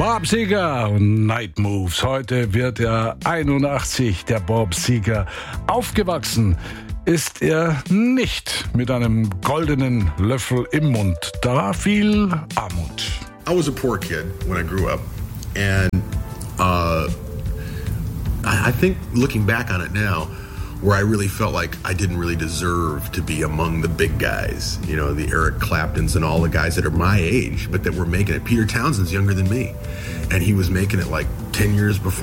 Bob Seger und Night Moves. Heute wird er 81, der Bob Seger. Aufgewachsen ist er nicht mit einem goldenen Löffel im Mund. Da war viel Armut. I was a poor kid when I grew up. And I think looking back on it now, where I really felt like I didn't really deserve to be among the big guys, you know, the Eric Claptons and all the guys that are my age, but that were making it. Peter Townshend's younger than me, and he was making it like 10 years before